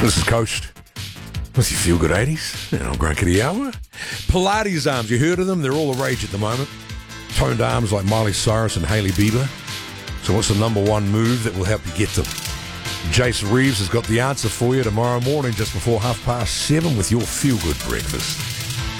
This is Coast with your Feel Good 80s, and I'm Grant Kitty-Hour. Pilates arms, you heard of them? They're all the rage at the moment. Toned arms like Miley Cyrus and Hailey Bieber. So what's the number one move that will help you get them? Jason Reeves has got the answer for you tomorrow morning just before 7:30 with your Feel Good breakfast.